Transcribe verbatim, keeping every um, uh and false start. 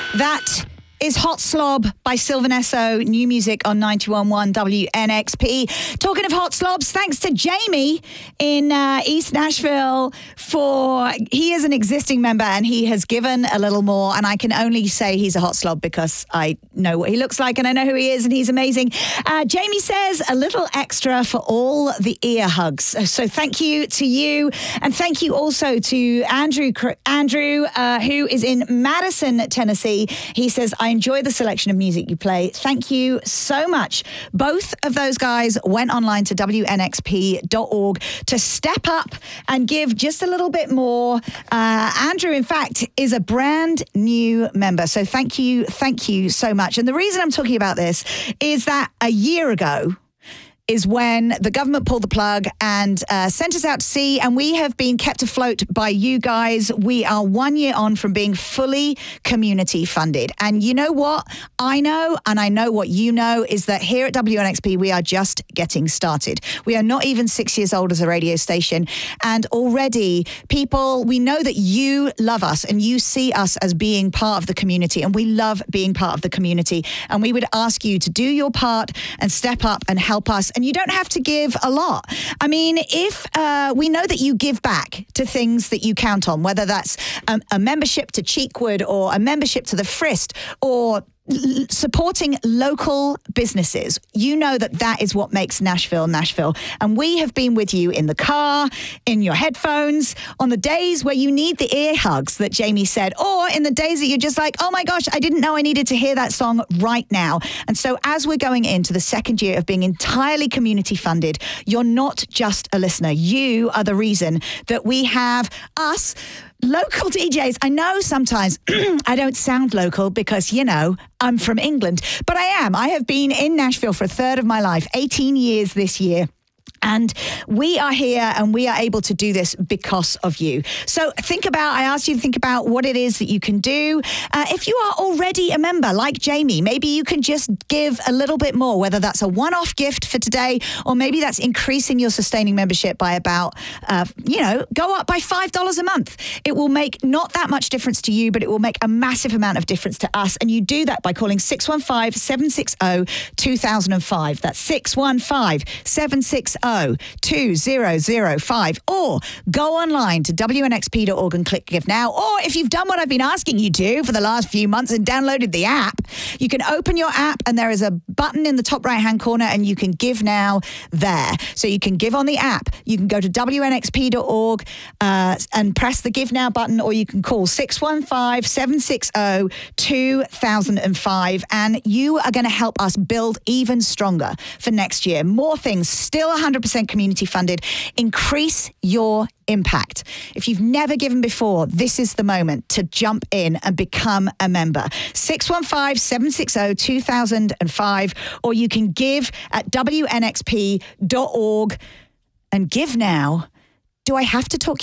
That is Hot Slob by Sylvan Esso, new music on ninety-one point one W N X P. Talking of hot slobs, thanks to Jamie in uh, East Nashville for, he is an existing member and he has given a little more, and I can only say he's a hot slob because I know what he looks like and I know who he is and he's amazing. Uh, Jamie says a little extra for all the ear hugs. So thank you to you, and thank you also to Andrew, Andrew uh, who is in Madison, Tennessee. He says, I enjoy the selection of music you play. Thank you so much. Both of those guys went online to W N X P dot org to step up and give just a little bit more. Uh, Andrew, in fact, is a brand new member. So thank you. Thank you so much. And the reason I'm talking about this is that a year ago, is when the government pulled the plug and uh, sent us out to sea, and we have been kept afloat by you guys. We are one year on from being fully community funded. And you know what? I know, and I know what you know, is that here at W N X P, we are just getting started. We are not even six years old as a radio station. And already people, we know that you love us and you see us as being part of the community, and we love being part of the community. And we would ask you to do your part and step up and help us. And you don't have to give a lot. I mean, if uh, we know that you give back to things that you count on, whether that's a, a membership to Cheekwood or a membership to the Frist or l- supporting local businesses, you know that that is what makes Nashville, Nashville. And we have been with you in the car, in your headphones, on the days where you need the ear hugs that Jamie said, or in the days that you're just like, oh my gosh, I didn't know I needed to hear that song right now. And so as we're going into the second year of being entirely community funded, you're not just a listener. You are the reason that we have us local D Js. I know sometimes I don't sound local because, you know, I'm from England, but I am. I have been in Nashville for a third of my life, eighteen years this year. And we are here and we are able to do this because of you. So think about, I asked you to think about what it is that you can do. Uh, if you are already a member, like Jamie, maybe you can just give a little bit more, whether that's a one-off gift for today, or maybe that's increasing your sustaining membership by about, uh, you know, go up by five dollars a month. It will make not that much difference to you, but it will make a massive amount of difference to us. And you do that by calling six one five, seven six zero, two thousand five. That's six one five, seven six zero, two zero zero five, or go online to W N X P dot org and click Give Now. Or if you've done what I've been asking you to for the last few months and downloaded the app, you can open your app and there is a button in the top right hand corner and you can give now there. So you can give on the app. You can go to W N X P dot org uh, and press the Give Now button, or you can call six one five, seven six zero, two thousand five, and you are going to help us build even stronger for next year. More things, still one hundred percent community funded. Increase your impact. If you've never given before, this is the moment to jump in and become a member. six one five, seven six zero, two thousand five, or you can give at W N X P dot org and give now. Do I have to talk